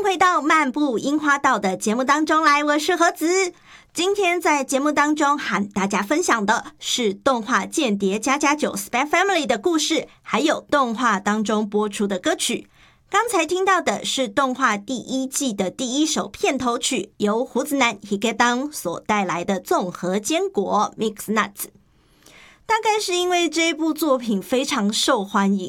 回到漫步樱花道的节目当中来，我是何子。今天在节目当中和大家分享的是动画间谍家家酒 Spy Family 的故事，还有动画当中播出的歌曲。刚才听到的是动画第1季的第1首片头曲，由胡子男 Higetan 所带来的综合坚果 Mix Nuts。大概是因为这一部作品非常受欢迎，